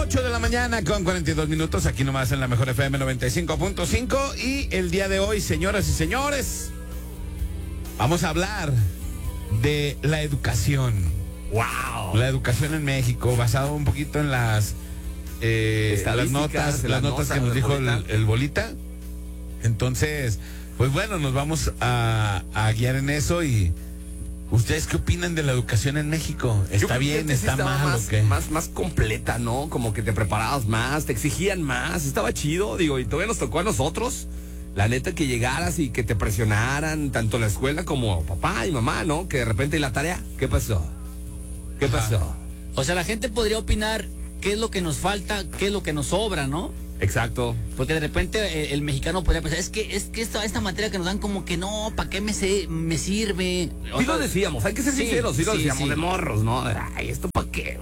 8 de la mañana con 42 minutos, aquí nomás en la Mejor FM 95.5. Y el día de hoy, señoras y señores, vamos a hablar de la educación. ¡Wow! La educación en México, basado un poquito en las notas que nos dijo el Bolita. Entonces, pues bueno, nos vamos a guiar en eso. Y ¿ustedes qué opinan de la educación en México? ¿Está bien, está mal o qué? Más completa, ¿no? Como que te preparabas más, te exigían más, estaba chido, digo, y todavía nos tocó a nosotros, la neta, que llegaras y que te presionaran, tanto la escuela como papá y mamá, ¿no? Que de repente, ¿y la tarea? ¿Qué pasó? ¿Qué pasó? O sea, la gente podría opinar qué es lo que nos falta, qué es lo que nos sobra, ¿no? Exacto. Porque de repente el mexicano podría pensar, es que esta materia que nos dan como que no, ¿para qué me sirve? Sí lo decíamos, hay que ser sinceros, sí lo decíamos, sí. De morros, ¿no? Ay, ¿esto para qué?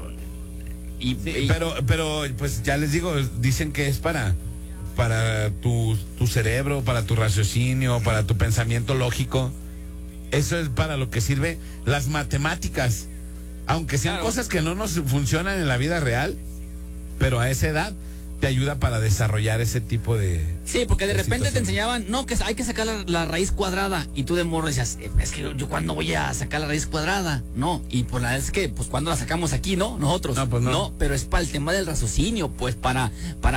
Pero pues ya les digo, dicen que es para tu cerebro, para tu raciocinio, para tu pensamiento lógico. Eso es para lo que sirve las matemáticas. Aunque sean cosas que no nos funcionan en la vida real, pero a esa edad te ayuda para desarrollar ese tipo de... Sí, porque de repente situación. te enseñaban, no, que hay que sacar la raíz cuadrada, y tú de morro decías, es que yo cuándo voy a sacar la raíz cuadrada, no, y por la vez que, pues cuando la sacamos aquí, ¿no? Nosotros, no, pues no, pero es para el tema del raciocinio, pues para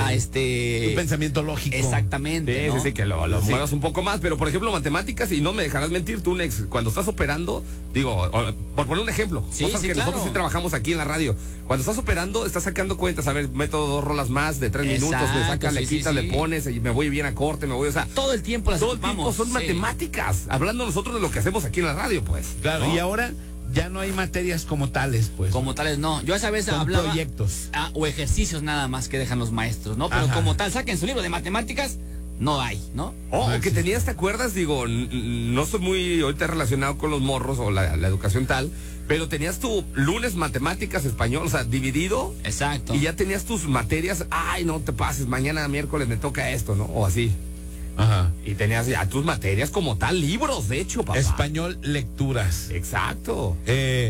tu pensamiento lógico. Exactamente, Sí, ¿no? sí, que lo muevas un poco más, pero por ejemplo, matemáticas, y no me dejarás mentir tú, Nex, cuando estás operando, digo, por poner un ejemplo, cosas que nosotros sí trabajamos aquí en la radio, cuando estás operando, estás sacando cuentas, a ver, meto 2 rolas más de 3 minutos, le sacas, le quitas, le pones, y me voy bien a corte, o sea, todo el tiempo las todo el tiempo son matemáticas, hablando nosotros de lo que hacemos aquí en la radio, pues. Claro, ¿no? Y ahora ya no hay materias como tales, pues. Como tales, no. Yo esa vez son hablaba... proyectos. O ejercicios nada más que dejan los maestros, ¿no? Pero como tal, saquen su libro de matemáticas, no hay, ¿no? No que tenías, ¿te acuerdas? Digo, no estoy muy ahorita relacionado con los morros o la educación tal, pero tenías tu lunes matemáticas, español, o sea, dividido. Exacto. Y ya tenías tus materias, ay, no te pases, mañana miércoles me toca esto, ¿no? O así. Ajá. Y tenías ya tus materias como tal, libros, de hecho, papá. Español, lecturas. Exacto.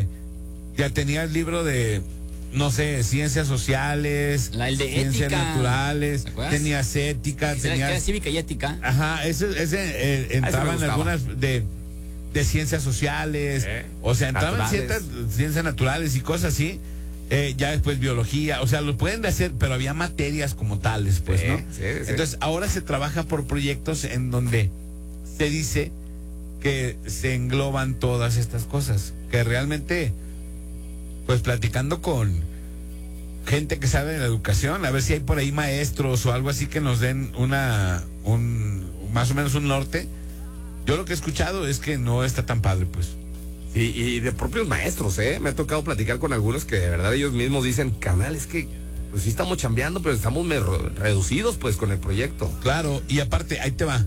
Ya tenías libro de, no sé, ciencias sociales, el de ciencias ética, naturales, tenías ética, tenías cívica y ética. Ajá, ese entraba en algunas de ciencias sociales, o sea, entraban ciencias naturales y cosas así. Ya después biología, o sea, lo pueden hacer, pero había materias como tales, pues, ¿no? Sí. Entonces, ahora se trabaja por proyectos en donde se dice que se engloban todas estas cosas, que realmente, pues, platicando con gente que sabe de la educación, a ver si hay por ahí maestros o algo así que nos den más o menos un norte. Yo lo que he escuchado es que no está tan padre, pues. Y de propios maestros, me ha tocado platicar con algunos que de verdad ellos mismos dicen, carnal, es que pues sí estamos chambeando, pero estamos reducidos pues con el proyecto. Claro, y aparte, ahí te va.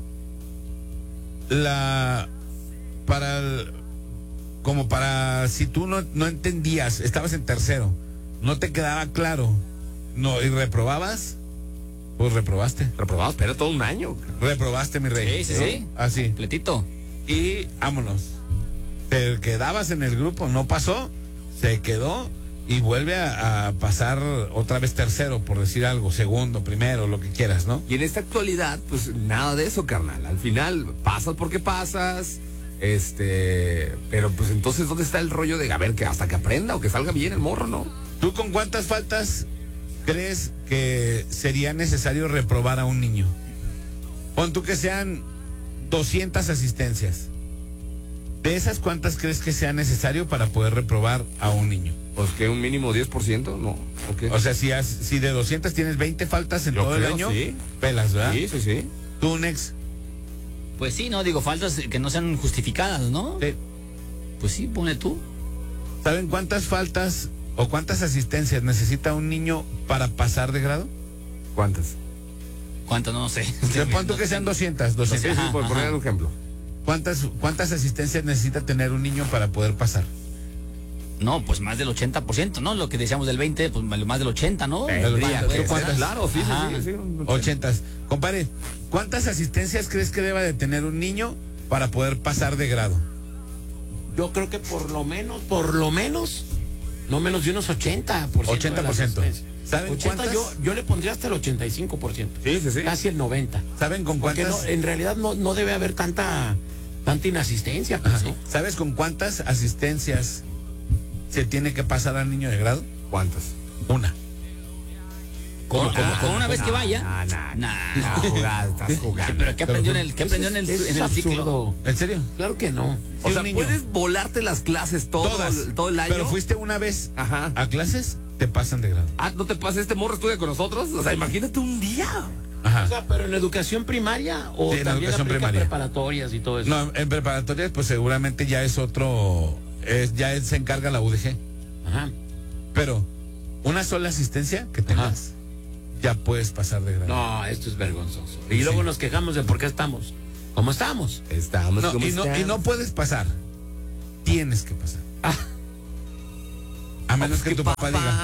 Para si tú no entendías, estabas en tercero, no te quedaba claro, y reprobabas, pues reprobaste. Reprobabas, pero todo un año. Reprobaste, mi rey. Sí. Así. Completito. Y vámonos. Te quedabas en el grupo, no pasó, se quedó y vuelve a pasar otra vez tercero, por decir algo, segundo, primero, lo que quieras, ¿no? Y en esta actualidad, pues nada de eso, carnal. Al final, pasas porque pasas, pero pues entonces, ¿dónde está el rollo de, a ver, que hasta que aprenda o que salga bien el morro, ¿no? ¿Tú con cuántas faltas crees que sería necesario reprobar a un niño? Pon tú que sean 200 asistencias. ¿De esas cuántas crees que sea necesario para poder reprobar a un niño? Pues que un mínimo 10%, ¿no? Okay. O sea, si de 200 tienes 20 faltas en todo el año, sí. Pelas, ¿verdad? Sí. ¿Tú, Nex? Pues sí, no, digo, faltas que no sean justificadas, ¿no? Sí. Pues sí, pone tú. ¿Saben cuántas faltas o cuántas asistencias necesita un niño para pasar de grado? ¿Cuántas? ¿Cuántas? No sé. Pon tú que sean 200. Sí, por poner un ejemplo. ¿Cuántas asistencias necesita tener un niño para poder pasar? No, pues más del 80%, ¿no? Lo que decíamos del 20, pues más del 80, ¿no? ¿Cuántas? Claro, sí. 80. Compadre, ¿cuántas asistencias crees que deba de tener un niño para poder pasar de grado? Yo creo que por lo menos No, menos de unos 80%. 80%. ¿Saben 80 cuántas? yo le pondría hasta el 85%. Sí. Casi el 90%. ¿Saben con Porque cuántas? en realidad no debe haber tanta inasistencia. Pues, ¿no? ¿Sabes con cuántas asistencias se tiene que pasar al niño de grado? ¿Cuántas? Una. Con una vez que vaya. Estás jugando. Sí, pero ¿qué aprendió en el ciclo? Absurdo. ¿En serio? Claro que no. O Sí, sea, un niño. puedes volarte las clases todo el año. Pero fuiste una vez Ajá. a clases, te pasan de grado. ¿No te pasa este morro estudia con nosotros? O sea, imagínate un día. Ajá. O sea, pero en educación primaria o Sí, en también educación aplica primaria. preparatorias y todo eso. No, en preparatorias, pues seguramente ya es otro. Se encarga la UDG. Ajá. Pero una sola asistencia que tengas, ya puedes pasar de grado. No, esto es vergonzoso. Y Sí. luego nos quejamos de por qué estamos como estamos. Estamos No, como y no puedes pasar. Tienes que pasar. A menos que tu papá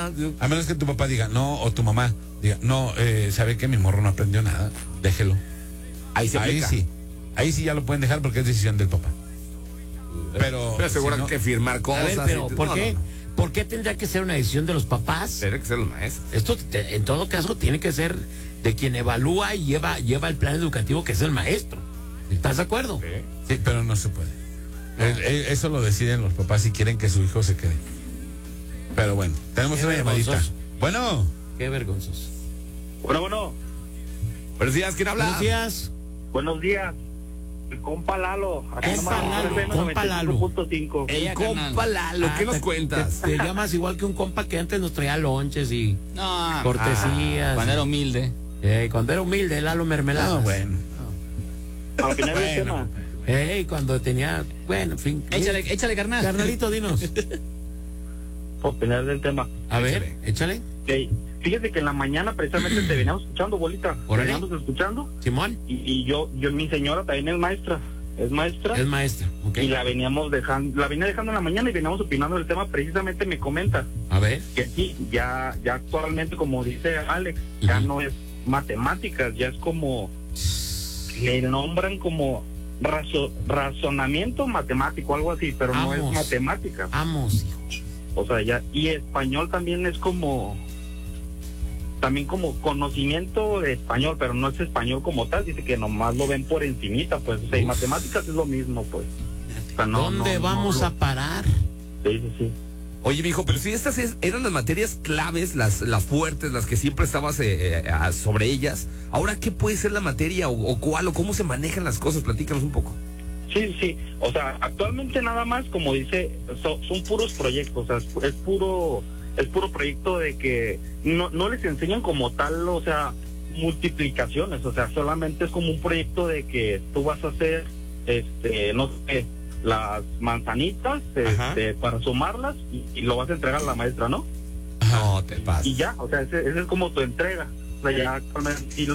diga, no, o tu mamá diga, no, sabe que mi morro no aprendió nada, déjelo. Ahí se aplica. Ahí sí ya lo pueden dejar porque es decisión del papá. Pero seguro si no- que firmar A cosas. ver, pero y- ¿por no, qué? no, no. ¿Por qué tendría que ser una decisión de los papás? Tiene que ser los maestros. Esto, en todo caso, tiene que ser de quien evalúa y lleva el plan educativo, que es el maestro. ¿Estás de acuerdo? Sí, pero no se puede. Eso lo deciden los papás si quieren que su hijo se quede. Pero bueno, tenemos Qué una llamadita. vergonzoso. Bueno, Qué vergonzoso. Bueno, Buenos días, ¿quién habla? Buenos días. buenos días. El compa Lalo. Acá Compa nomás, Lalo, FM compa Lalo. 95.5. El Ella, compa Lalo, ¿qué nos cuentas? Te llamas igual que un compa que antes nos traía lonches y No, cortesías. cuando era humilde. Cuando era humilde, Lalo Mermelada. bueno. Al final del tema. Cuando tenía, bueno, en fin. Échale, carnal. Carnalito, dinos. Opinar del tema. A ver, échale. Fíjate que en la mañana precisamente te veníamos escuchando, bolita. Órale. Veníamos escuchando. Simón, Y yo, mi señora también es maestra. Es maestra. es maestra, ok. Y la venía dejando en la mañana y veníamos opinando del tema. Precisamente me comenta A ver, que sí, ya actualmente, como dice Alex, ya Ujú. no es matemáticas, ya es como, le nombran como razonamiento matemático, algo así, pero no es Vamos. matemática. vamos, hijo. O sea, ya, y español también es como, también como conocimiento de español, pero no es español como tal, dice que nomás lo ven por encimita, pues, o sea, y Uf. matemáticas es lo mismo, pues. O sea, ¿Dónde vamos a parar? Sí. Oye, mijo, pero si estas eran las materias claves, las fuertes, las que siempre estabas sobre ellas, ahora, ¿qué puede ser la materia o cuál o cómo se manejan las cosas? Platícanos un poco. Sí, o sea, actualmente nada más, como dice, son puros proyectos, o sea, es puro proyecto de que no les enseñan como tal, o sea, multiplicaciones, o sea, solamente es como un proyecto de que tú vas a hacer, no sé, las manzanitas, para sumarlas y lo vas a entregar a la maestra, ¿no? No te pases. Y ya, o sea, ese es como tu entrega, o sea, ya actualmente.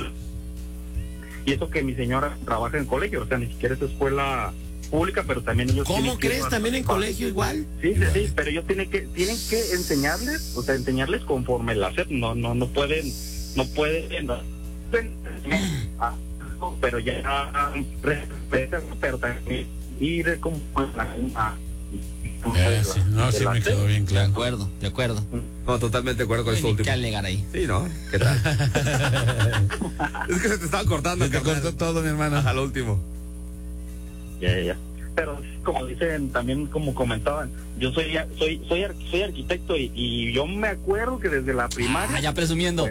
Y eso que mi señora trabaja en colegio, o sea, ni siquiera es escuela pública, pero también ellos ¿Cómo tienen que crees? ¿También en colegio igual? Sí, pero ellos tienen que enseñarles, o sea, enseñarles conforme la SEP, no pueden, pero ya pero también ir como Sí me quedó bien De claro. acuerdo. No, totalmente de acuerdo con esto Ni último. que alegar ahí. Sí, ¿no? ¿Qué tal? Es que se te estaba cortando. Se te carnal. cortó todo, mi hermano. Ajá, lo último. Ya. Pero como dicen, también como comentaban, yo soy arquitecto y yo me acuerdo que desde la primaria. Ya presumiendo.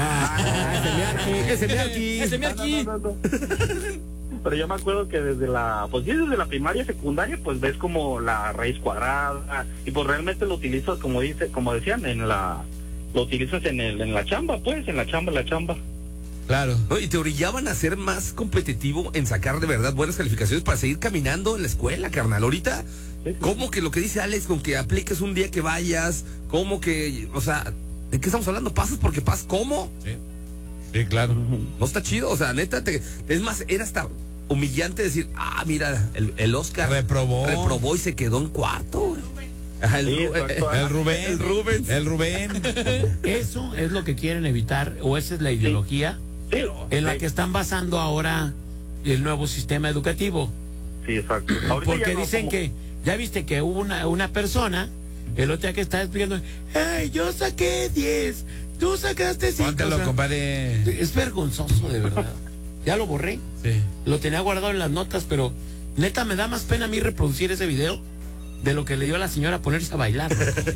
Ese me aquí. No. Pero yo me acuerdo que desde la primaria, secundaria, pues ves como la raíz cuadrada y pues realmente lo utilizas como decían lo utilizas en la chamba, pues, en la chamba. Claro. ¿No? Y te orillaban a ser más competitivo en sacar de verdad buenas calificaciones para seguir caminando en la escuela, carnal. Ahorita, Sí. ¿cómo que lo que dice Alex, con que apliques un día que vayas? ¿Cómo que, o sea, ¿de qué estamos hablando? ¿Pasas porque pasas? ¿Cómo? Sí, claro. No está chido, o sea, neta, es más, era hasta humillante decir, mira, el Oscar reprobó y se quedó en cuarto, güey. Ajá, Sí, exacto. El Rubén. Eso es lo que quieren evitar, o esa es la ideología Sí, en la que están basando ahora el nuevo sistema educativo. Sí, exacto. Ahorita Porque ya no dicen como- que, ya viste que hubo una persona el otro día que estaba explicando, ¡ay, yo saqué 10! ¡Tú sacaste 5! Póntelo, compadre. Es vergonzoso, de verdad. Ya lo borré. Sí. Lo tenía guardado en las notas, pero neta me da más pena a mí reproducir ese video de lo que le dio a la señora ponerse a bailar.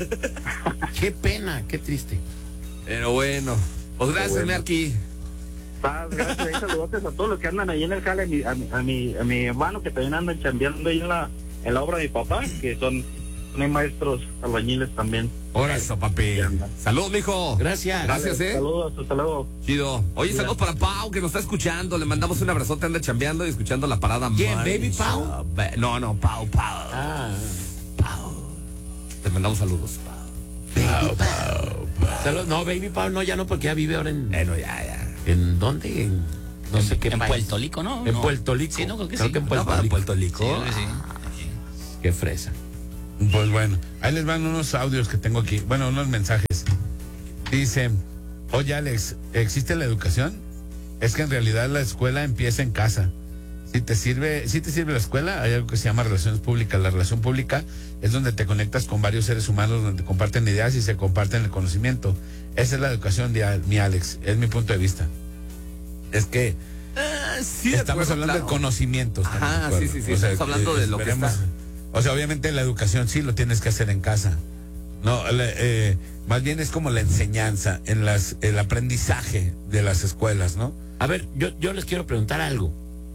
Qué pena, qué triste. Pero bueno, pues gracias, Merky. Gracias, y saludos a todos los que andan ahí en el jale, a mi hermano que también andan chambeando ahí en la obra de mi papá, que son maestros albañiles también. Ahora eso, papi. Saludos, mijo. Gracias. Gracias, Saludos, hasta luego. Chido. Oye, saludos para Pau, que nos está escuchando. Le mandamos un abrazote, anda chambeando y escuchando la parada. ¿Quién, Mancha. Baby Pau? No, Pau. Ah. Pau. Te mandamos saludos, Pau. No, Baby Pau, no, ya no, porque ya vive ahora en... Bueno, ya. ¿En dónde? No sé qué En país. Puerto Rico, ¿no? En No. Puerto Rico. Sí, no, creo que creo sí. que en Puerto No, para Rico. Puerto Rico. Sí, creo que sí. Qué fresa. Pues bueno, ahí les van unos audios que tengo aquí. Bueno, unos mensajes. Dice, oye Alex, ¿existe la educación? Es que en realidad la escuela empieza en casa. Si te sirve la escuela, hay algo que se llama relaciones públicas. La relación pública es donde te conectas con varios seres humanos, donde comparten ideas y se comparten el conocimiento. Esa es la educación de mi Alex, es mi punto de vista. Es que Sí, estamos hablando de conocimientos. Ajá, ¿estamos de sí, acuerdo? estamos hablando de lo que esperemos- está. O sea, obviamente la educación sí lo tienes que hacer en casa. No, más bien es como la enseñanza, el aprendizaje de las escuelas, ¿no? A ver, yo les quiero preguntar algo.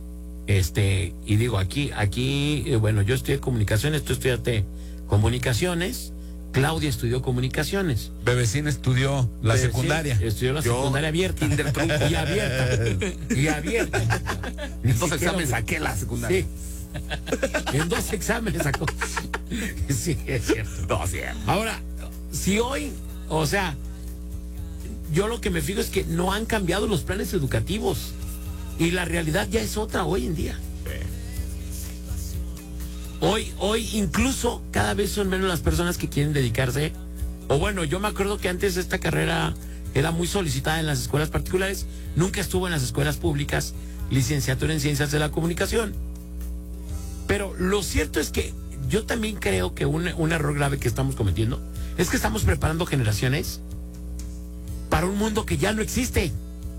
Y digo, aquí, bueno, yo estudié comunicaciones, tú estudiaste comunicaciones, Claudia estudió comunicaciones. Bebecín estudió la Bebecín secundaria. Estudió la Yo, secundaria abierta. kinder trunco. Y abierta. Y abierta. Ni En 2 siquiera- exámenes saqué la secundaria. Sí. En 2 exámenes sacó. Sí, es cierto. No, sí. Ahora, si hoy, o sea, yo lo que me fijo es que no han cambiado los planes educativos y la realidad ya es otra hoy en día. Hoy incluso cada vez son menos las personas que quieren dedicarse. O bueno, yo me acuerdo que antes esta carrera era muy solicitada en las escuelas particulares, nunca estuvo en las escuelas públicas, licenciatura en Ciencias de la Comunicación. Pero lo cierto es que yo también creo que un error grave que estamos cometiendo es que estamos preparando generaciones para un mundo que ya no existe.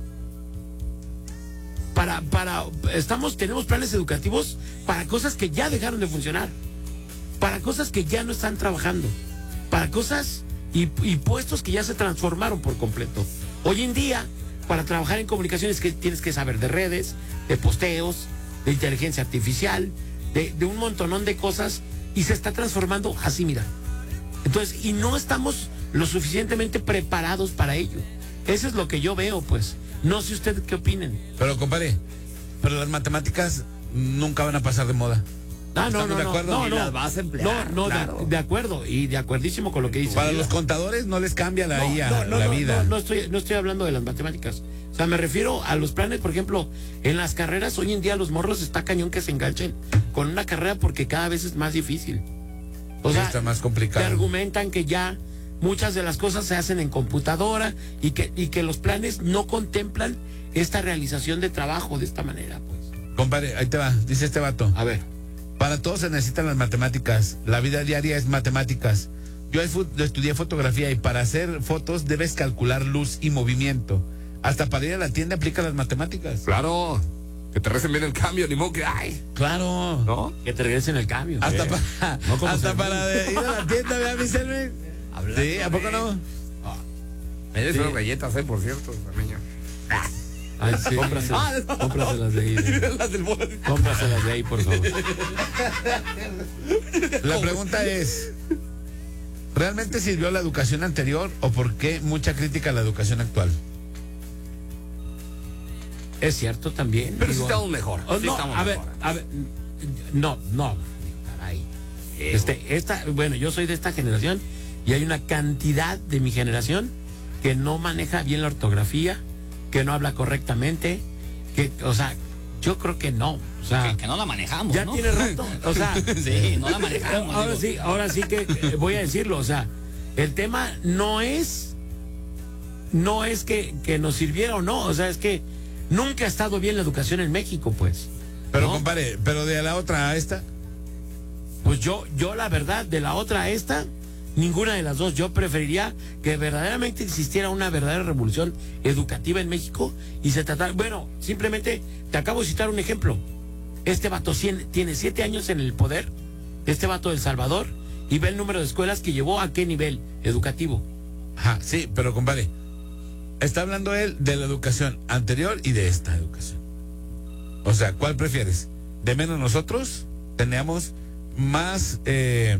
Tenemos planes educativos para cosas que ya dejaron de funcionar, para cosas que ya no están trabajando, para cosas y puestos que ya se transformaron por completo. Hoy en día, para trabajar en comunicaciones que tienes que saber de redes, de posteos, de inteligencia artificial, de un montonón de cosas, y se está transformando así, mira. Entonces, y no estamos lo suficientemente preparados para ello. Eso es lo que yo veo, pues. No sé usted qué opinen. Pero compadre, pero las matemáticas nunca van a pasar de moda. Ah, no, ¿Estamos no, de no, acuerdo? no, Y no, las vas a emplear, no, claro. de acuerdo, y de acuerdísimo con lo que dice. Para los contadores no les cambia la IA, no, la vida. No estoy hablando de las matemáticas. O sea, me refiero a los planes, por ejemplo, en las carreras hoy en día los morros está cañón que se enganchen con una carrera porque cada vez es más difícil. O Sí, sea, está más te complicado. argumentan que ya muchas de las cosas se hacen en computadora y que los planes no contemplan esta realización de trabajo de esta manera, pues. Compadre, ahí te va, dice este vato. A ver. Para todos se necesitan las matemáticas. La vida diaria es matemáticas. Yo estudié fotografía y para hacer fotos debes calcular luz y movimiento. Hasta para ir a la tienda aplica las matemáticas. Claro. Que te recen bien el cambio, ni modo que ay. Claro. ¿No? Que te regresen el cambio. Hasta, No como hasta Selmi. para ir a la tienda, vea mi Selmi. Sí, ¿a poco no? Me des unas galletas, por cierto, niño. Ay, sí. Cómpraselas de ahí. Las del bol. Cómpraselas de ahí, por favor. La pregunta es, ¿realmente sirvió la educación anterior o por qué mucha crítica a la educación actual? Es cierto también. Pero sí digo, estamos mejor. oh, Sí no, estamos a ver, mejor. no, caray. Bueno, yo soy de esta generación y hay una cantidad de mi generación que no maneja bien la ortografía, que no habla correctamente, o sea, yo creo que no. O sea, Que no la manejamos, ya ¿no? tiene rato. O sea, Sí, no la manejamos. ahora sí que voy a decirlo. O sea, el tema no es que nos sirviera o no. O sea, es que nunca ha estado bien la educación en México, pues. Pero ¿no? compadre, pero de la otra a esta, Pues yo la verdad, de la otra a esta, ninguna de las dos. Yo preferiría que verdaderamente existiera una verdadera revolución educativa en México y se tratara, bueno, simplemente te acabo de citar un ejemplo. Este vato tiene 7 años en el poder, este vato de El Salvador, y ve el número de escuelas que llevó a qué nivel educativo. Ajá, sí, pero compadre, está hablando él de la educación anterior y de esta educación. O sea, ¿cuál prefieres? De menos nosotros teníamos más, es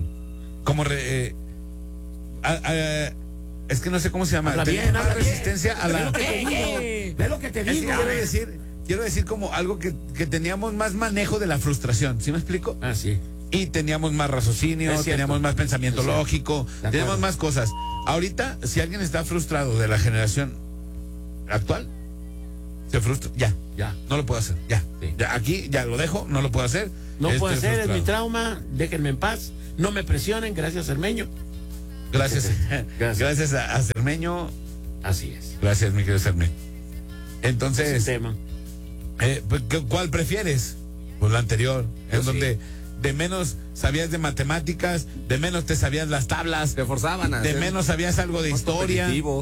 que no sé cómo se llama. Más resistencia a la... Ve lo que te digo. Quiero decir como algo que teníamos más manejo de la frustración, ¿sí me explico? Ah, sí. Y teníamos más raciocinio, teníamos más pensamiento lógico, teníamos más cosas. Ahorita, si alguien está frustrado de la generación actual, se frustra, ya, no lo puedo hacer, ya, aquí ya lo dejo, no lo puedo hacer. No puedo hacer, es mi trauma, déjenme en paz, no me presionen, gracias Cermeño. Gracias a Cermeño. Así es. Gracias, mi querido Cermeño. Entonces, tema. Pues, ¿cuál prefieres? Pues la anterior, en donde de menos sabías de matemáticas, de menos te sabías las tablas, te forzaban a de menos sabías algo de historia. A mí me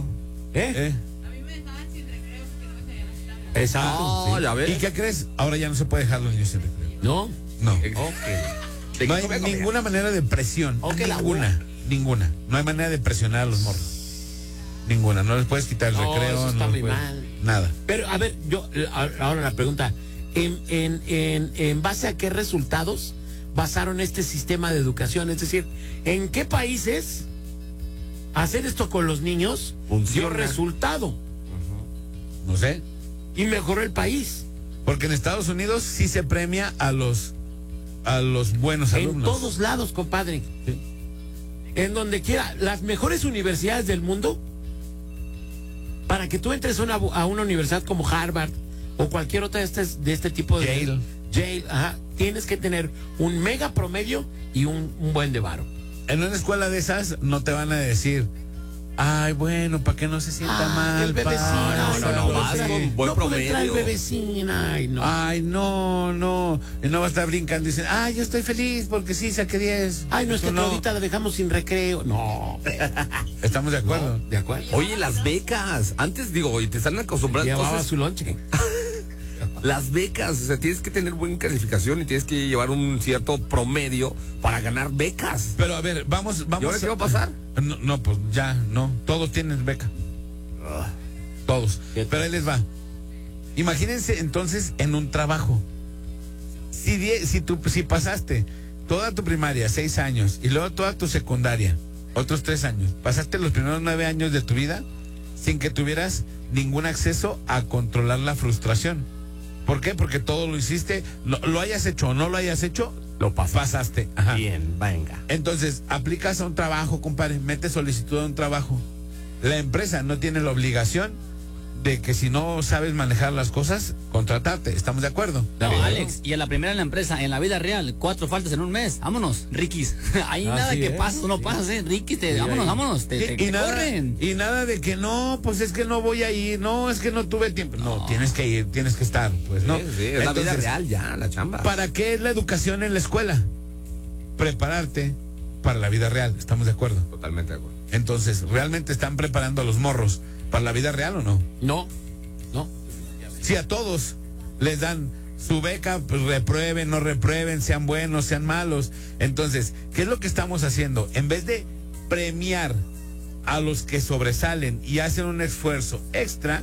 dejaban sin recreo porque no me sabían las tablas. Exacto. Oh, ya ves. ¿Y qué crees? Ahora ya no se puede dejar los niños sin recreo. ¿No? No. Okay. No hay ninguna manera de presión. Ninguna. No hay manera de presionar a los morros. Ninguna. No les puedes quitar el recreo. Eso está muy mal. Nada. Pero, a ver, ahora la pregunta. ¿En base a qué resultados basaron este sistema de educación? Es decir, ¿en qué países hacer esto con los niños dio resultado? No sé. Y mejoró el país. Porque en Estados Unidos sí se premia a los buenos alumnos. En todos lados, compadre. Sí. En donde quiera. Las mejores universidades del mundo, para que tú entres a una universidad como Harvard o cualquier otra de este tipo de... Yale, ajá, tienes que tener un mega promedio y un buen de varo. En una escuela de esas no te van a decir, ay, bueno, para que no se sienta mal. El bebecina. No, vas con buen promedio. El bebecina. Ay, no. Y no va a estar brincando y dicen, ay, yo estoy feliz porque sí saqué 10. Ay, no, es que ahorita la dejamos sin recreo. No. ¿Estamos de acuerdo? De acuerdo. Oye, las becas. Antes, y te están acostumbrando. Llevaba su lonche. Las becas, o sea, tienes que tener buena calificación y tienes que llevar un cierto promedio para ganar becas. Pero a ver, vamos. ¿Y ahora qué va a pasar? No, pues ya, no. Todos tienen beca. Todos. Pero ahí les va. Imagínense entonces en un trabajo. Si pasaste toda tu primaria, 6 años, y luego toda tu secundaria, otros 3 años, pasaste los primeros 9 años de tu vida sin que tuvieras ningún acceso a controlar la frustración. ¿Por qué? Porque todo lo hiciste, lo hayas hecho o no lo hayas hecho, lo pasaste. Ajá. Bien, venga. Entonces, aplicas a un trabajo, compadre, metes solicitud a un trabajo. La empresa no tiene la obligación de que si no sabes manejar las cosas, contratarte. ¿Estamos de acuerdo? No, Alex, y a la primera en la empresa, en la vida real, 4 faltas en un mes. Vámonos, Riquis. Ahí nada que pasas o no pasas, Riquis, vámonos, te corren. Y nada de que no, pues es que no voy a ir, no, es que no tuve tiempo. No, tienes que ir, tienes que estar, pues, ¿no? Sí, es la vida real ya, la chamba. ¿Para qué es la educación en la escuela? Prepararte para la vida real, ¿estamos de acuerdo? Totalmente de acuerdo. Entonces, ¿realmente están preparando a los morros para la vida real o no? No. Si a todos les dan su beca, pues reprueben, no reprueben, sean buenos, sean malos. Entonces, ¿qué es lo que estamos haciendo? En vez de premiar a los que sobresalen y hacen un esfuerzo extra,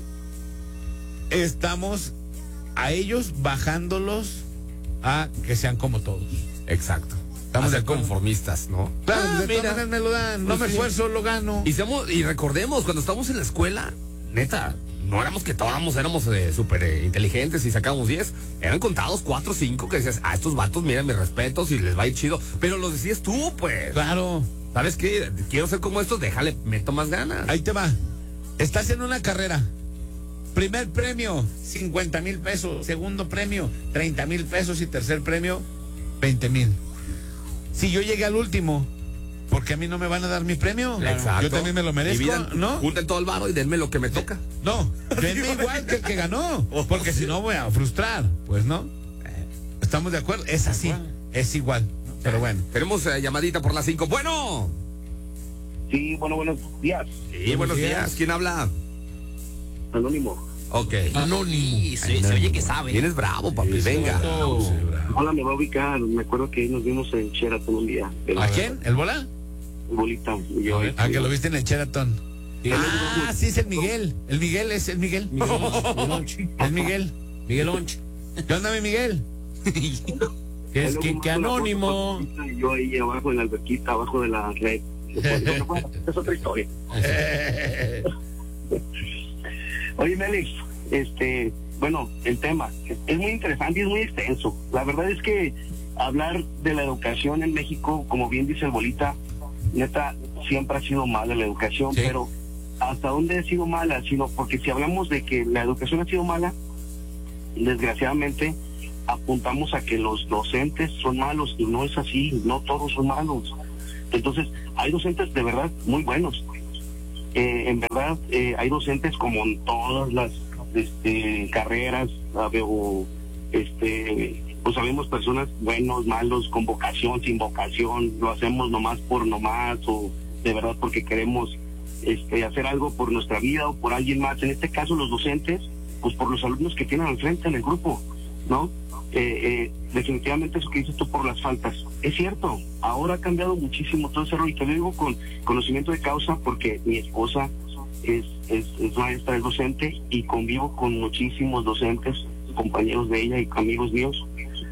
estamos a ellos bajándolos a que sean como todos. Exacto. Estamos de conformistas, ¿no? Claro, de todas maneras me lo dan, no me esfuerzo, lo gano. Y recordemos, cuando estábamos en la escuela, neta, no éramos que todos éramos súper inteligentes y sacábamos 10. Eran contados 4 o 5 que decías, estos vatos, mira, mis respetos y les va a ir chido. Pero lo decías tú, pues. Claro. ¿Sabes qué? Quiero ser como estos, déjale, meto más ganas. Ahí te va. Estás en una carrera. Primer premio, 50,000 pesos. Segundo premio, 30,000 pesos. Y tercer premio, 20,000. Si yo llegué al último, ¿por qué a mí no me van a dar mi premio? Exacto. Yo también me lo merezco, ¿no? Junten todo el varo y denme lo que me toca. No, denme igual que el que ganó, porque si no voy a frustrar, pues no. ¿Estamos de acuerdo? Es así, es igual, pero bueno. Tenemos llamadita por las 5. Bueno. Sí, bueno, buenos días. Sí, buenos días. ¿Quién habla? Anónimo. Ok. Sí, se oye que sabe. Vienes bravo, papi. Venga. Hola, me va a ubicar. Me acuerdo que nos vimos en Sheraton un día. ¿A quién? ¿El bola? Bolita. Yo, Ah, que lo viste en el Sheraton. Ah, sí, es el Miguel. El Miguel es el Miguel. El Miguel. Miguel Onch. ¿Qué onda, mi Miguel? Que anónimo. Yo ahí abajo en la alberquita, abajo de la red. Es otra historia. Oye, Mélix, bueno, el tema es muy interesante y es muy extenso. La verdad es que hablar de la educación en México, como bien dice el Bolita, neta, siempre ha sido mala la educación, sí. Pero ¿hasta dónde ha sido mala? Sino porque si hablamos de que la educación ha sido mala, desgraciadamente apuntamos a que los docentes son malos, y no es así, no todos son malos. Entonces, hay docentes de verdad muy buenos. En verdad, hay docentes como en todas las carreras, pues sabemos personas buenos, malos, con vocación, sin vocación, lo hacemos nomás por nomás, o de verdad porque queremos hacer algo por nuestra vida o por alguien más. En este caso, los docentes, pues por los alumnos que tienen al frente en el grupo, ¿no? Definitivamente eso que dices tú por las faltas, es cierto, ahora ha cambiado muchísimo todo ese rollo, y te lo digo con conocimiento de causa porque mi esposa es maestra, es docente, y convivo con muchísimos docentes, compañeros de ella y amigos míos,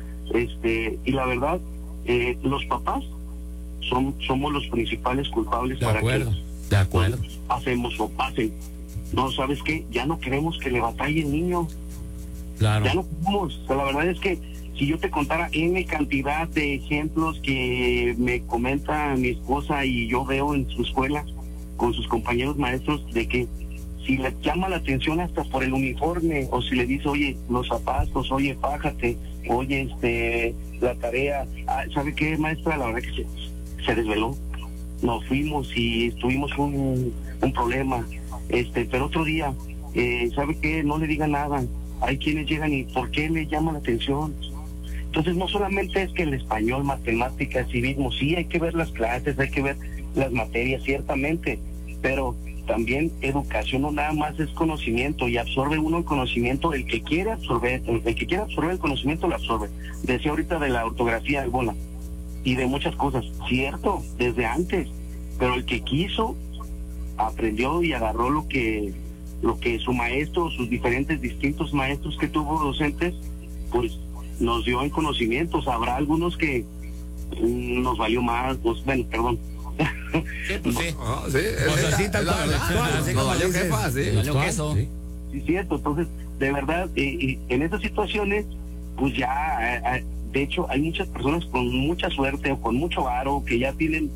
y la verdad, los papás somos los principales culpables para que hacemos o pasen. No, ¿sabes qué? Ya no queremos que le batalle el niño. Claro. Ya no podemos. O sea, la verdad es que si yo te contara N cantidad de ejemplos que me comenta mi esposa y yo veo en su escuela con sus compañeros maestros, de que si le llama la atención hasta por el uniforme, o si le dice, oye, los zapatos, oye, fájate, oye, la tarea, ¿sabe qué, maestra? La verdad que se desveló. Nos fuimos y tuvimos un problema, pero otro día, ¿sabe qué? No le diga nada. Hay quienes llegan y ¿por qué le llama la atención? Entonces no solamente es que el español, matemáticas, civismo, sí hay que ver las clases, hay que ver las materias, ciertamente, pero también educación no nada más es conocimiento, y absorbe uno el conocimiento, el que quiere absorber el conocimiento lo absorbe. Decía ahorita de la ortografía, Bola, y de muchas cosas, cierto, desde antes, pero el que quiso aprendió y agarró lo que su maestro, sus distintos maestros que tuvo docentes, pues nos dio en conocimientos. Habrá algunos que nos valió más, pues bueno, perdón. Sí, pues sí. Sí, Pues así tal cual. Así como valió dices. jefa, sí. Valió queso. Sí, cierto. Entonces, de verdad, en estas situaciones, pues ya, de hecho, hay muchas personas con mucha suerte o con mucho varo que ya tienen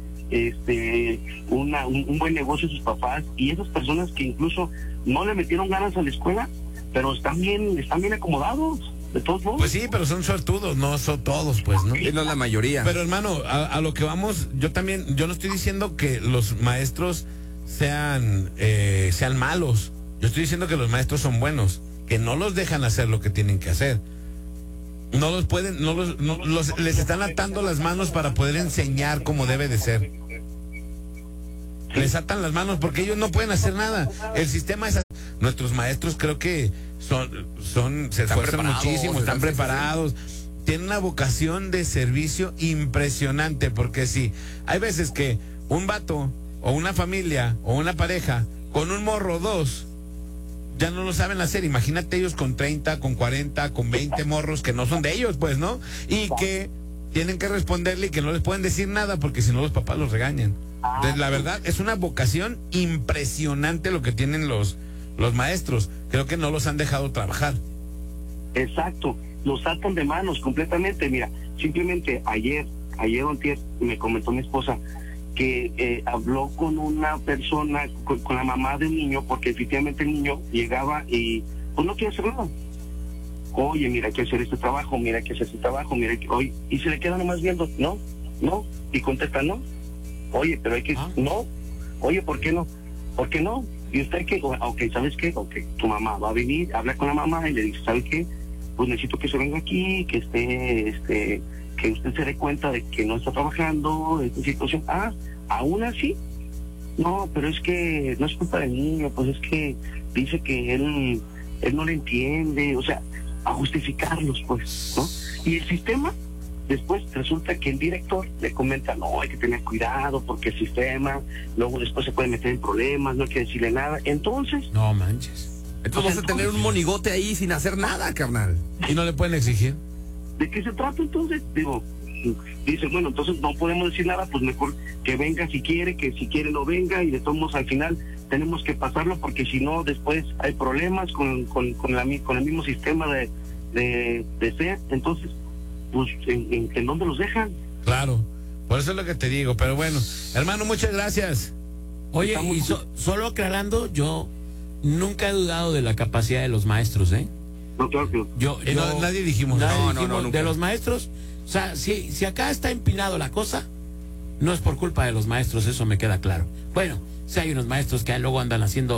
un buen negocio sus papás, y esas personas que incluso no le metieron ganas a la escuela, pero están bien acomodados, de todos modos. Pues sí, pero son suertudos, no son todos, pues, ¿no? Y no es la mayoría. Pero hermano, a lo que vamos, yo no estoy diciendo que los maestros sean malos. Yo estoy diciendo que los maestros son buenos, que no los dejan hacer lo que tienen que hacer. No los pueden, les están atando las manos para poder enseñar como debe de ser. Les atan las manos porque ellos no pueden hacer nada. El sistema es así. Nuestros maestros creo que se esfuerzan muchísimo, están preparados, tienen una vocación de servicio impresionante, porque sí, hay veces que un vato o una familia o una pareja con un morro o dos ya no lo saben hacer. Imagínate ellos con 30, con 40, con 20 morros que no son de ellos, pues, ¿no? Y que tienen que responderle y que no les pueden decir nada porque si no los papás los regañan. Entonces, la verdad, es una vocación impresionante lo que tienen los maestros. Creo que no los han dejado trabajar. Exacto, los atan de manos completamente. Mira, simplemente ayer o antier me comentó mi esposa que habló con una persona, con la mamá de un niño, porque efectivamente el niño llegaba y pues no quiere hacer nada. Oye, mira, hay que hacer este trabajo, mira, hay que hacer este trabajo, mira, oye, y se le queda nomás viendo, no, y contesta, no. Oye, pero hay que, no. Oye, ¿por qué no? ¿Por qué no? Y usted que, ok, ¿sabes qué? Ok, tu mamá va a venir, habla con la mamá y le dice, ¿sabe qué? Pues necesito que se venga aquí, que que usted se dé cuenta de que no está trabajando, esta situación. Aún así, no, pero es que no es culpa del niño, pues es que dice que él no le entiende, o sea, a justificarlos, pues, ¿no? Y el sistema, después resulta que el director le comenta, no, hay que tener cuidado porque el sistema, luego después se puede meter en problemas, no hay que decirle nada. Entonces... No manches. Entonces vas a tener un monigote ahí sin hacer nada, carnal. ¿Y no le pueden exigir? ¿De qué se trata entonces? Digo, dice, bueno, entonces no podemos decir nada, pues mejor que venga si quiere, que si quiere no venga, y de todos modos al final tenemos que pasarlo porque si no después hay problemas con el mismo sistema de ser. Entonces, pues, ¿en dónde los dejan? Claro, por eso es lo que te digo, pero bueno, hermano, muchas gracias. Oye, y solo aclarando, yo nunca he dudado de la capacidad de los maestros, ¿eh? No, claro que no. Nadie dijimos No, de los maestros. O sea, si acá está empinado la cosa, no es por culpa de los maestros, eso me queda claro. Bueno, si hay unos maestros que luego andan haciendo